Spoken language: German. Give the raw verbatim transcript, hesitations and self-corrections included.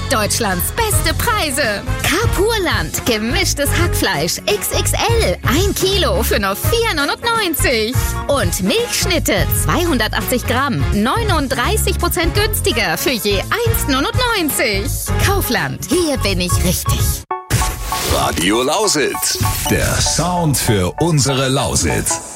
Deutschlands beste Preise. Carpurland, gemischtes Hackfleisch X X L, ein Kilo für nur vier neunundneunzig. Und Milchschnitte zweihundertachtzig Gramm, neununddreißig Prozent günstiger für je eins neunundneunzig. Kaufland, hier bin ich richtig. Radio Lausitz, der Sound für unsere Lausitz.